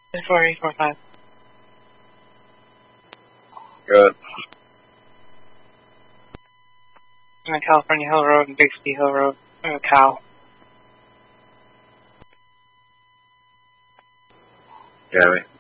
4845. Good. On California Hill Road and Bixby Hill Road. Cal. Gabby.